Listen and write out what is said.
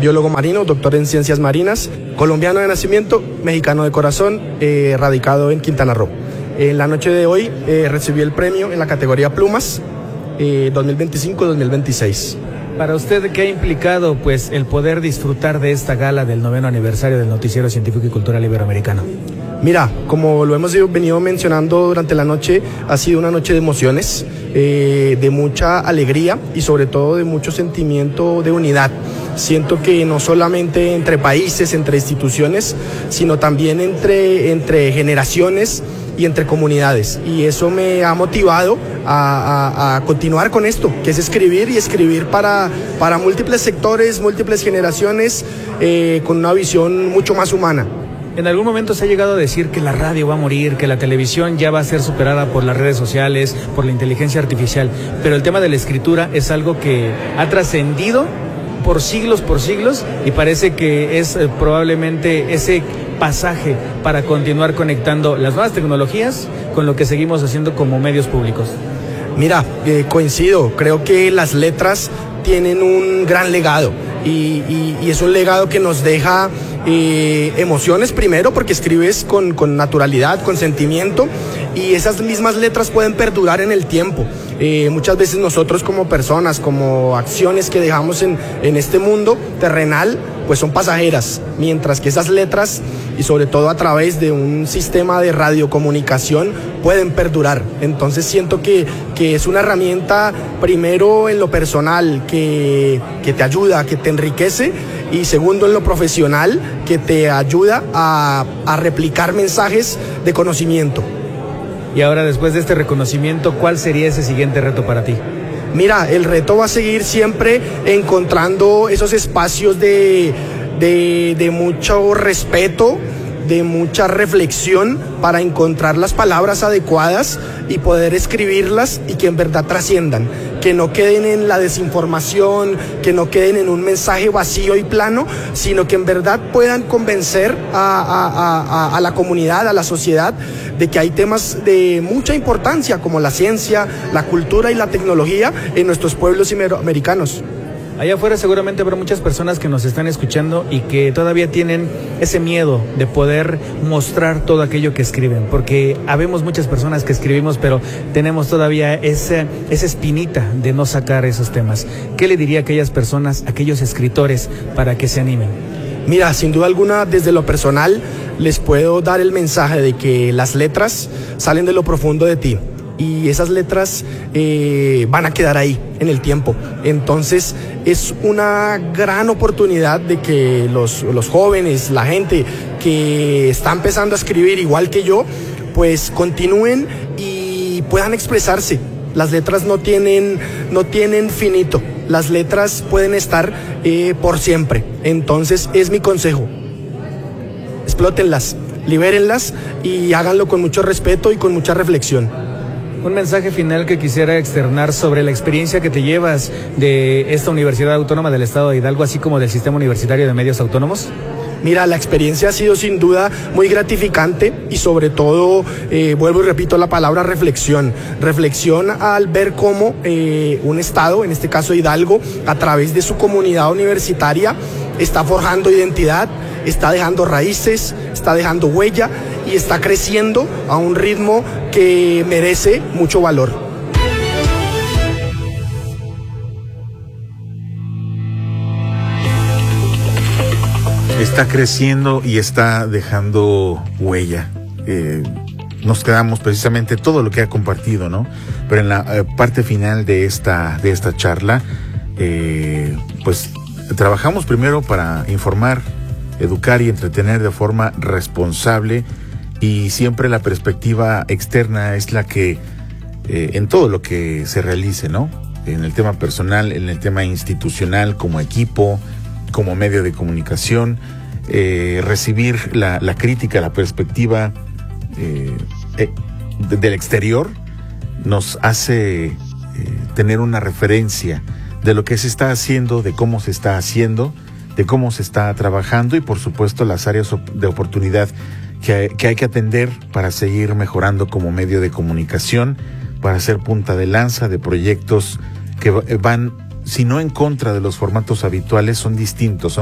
biólogo marino, doctor en ciencias marinas, colombiano de nacimiento, mexicano de corazón, radicado en Quintana Roo. En la noche de hoy recibí el premio en la categoría Plumas 2025-2026. Para usted, ¿qué ha implicado pues el poder disfrutar de esta gala del 9º aniversario del Noticiero Científico y Cultural Iberoamericano? Mira, como lo hemos venido mencionando durante la noche, ha sido una noche de emociones, de mucha alegría y sobre todo de mucho sentimiento de unidad. Siento que no solamente entre países, entre instituciones, sino también entre generaciones y entre comunidades. Y eso me ha motivado a continuar con esto, que es escribir y escribir para múltiples sectores, múltiples generaciones, con una visión mucho más humana. En algún momento se ha llegado a decir que la radio va a morir, que la televisión ya va a ser superada por las redes sociales, por la inteligencia artificial, pero el tema de la escritura es algo que ha trascendido por siglos, y parece que es probablemente ese pasaje para continuar conectando las nuevas tecnologías con lo que seguimos haciendo como medios públicos. Mira, coincido, creo que las letras tienen un gran legado y es un legado que nos deja emociones primero porque escribes con naturalidad, con sentimiento, y esas mismas letras pueden perdurar en el tiempo. Muchas veces nosotros como personas, como acciones que dejamos en este mundo terrenal, pues son pasajeras, mientras que esas letras, y sobre todo a través de un sistema de radiocomunicación, pueden perdurar. Entonces siento que es una herramienta, primero en lo personal, que te ayuda, que te enriquece, y segundo en lo profesional, que te ayuda a replicar mensajes de conocimiento. Y ahora, después de este reconocimiento, ¿cuál sería ese siguiente reto para ti? Mira, el reto va a seguir siempre encontrando esos espacios de mucho respeto, de mucha reflexión, para encontrar las palabras adecuadas y poder escribirlas y que en verdad trasciendan, que no queden en la desinformación, que no queden en un mensaje vacío y plano, sino que en verdad puedan convencer a la comunidad, a la sociedad, de que hay temas de mucha importancia como la ciencia, la cultura y la tecnología en nuestros pueblos iberoamericanos. Allá afuera seguramente habrá muchas personas que nos están escuchando y que todavía tienen ese miedo de poder mostrar todo aquello que escriben, porque habemos muchas personas que escribimos, pero tenemos todavía esa espinita de no sacar esos temas. ¿Qué le diría a aquellas personas, a aquellos escritores, para que se animen? Mira, sin duda alguna, desde lo personal, les puedo dar el mensaje de que las letras salen de lo profundo de ti. Y esas letras van a quedar ahí en el tiempo. Entonces es una gran oportunidad de que los jóvenes, la gente que está empezando a escribir igual que yo, pues continúen y puedan expresarse. Las letras no tienen finito, las letras pueden estar por siempre. Entonces es mi consejo: explótenlas, libérenlas y háganlo con mucho respeto y con mucha reflexión. Un mensaje final que quisiera externar sobre la experiencia que te llevas de esta Universidad Autónoma del Estado de Hidalgo, así como del Sistema Universitario de Medios Autónomos. Mira, la experiencia ha sido sin duda muy gratificante y sobre todo, vuelvo y repito la palabra reflexión. Reflexión al ver cómo un estado, en este caso Hidalgo, a través de su comunidad universitaria, está forjando identidad, está dejando raíces, está dejando huella y está creciendo a un ritmo que merece mucho valor. Está creciendo y está dejando huella. Nos quedamos precisamente todo lo que ha compartido, ¿no? Pero en la parte final de esta charla, pues trabajamos primero para informar, educar y entretener de forma responsable, y siempre la perspectiva externa es la que en todo lo que se realice, ¿no? En el tema personal, en el tema institucional, como equipo, como medio de comunicación, recibir la crítica, la perspectiva del exterior nos hace tener una referencia de lo que se está haciendo, de cómo se está haciendo, de cómo se está trabajando y por supuesto las áreas de oportunidad que hay que atender para seguir mejorando como medio de comunicación, para ser punta de lanza de proyectos que van, si no en contra de los formatos habituales, son distintos,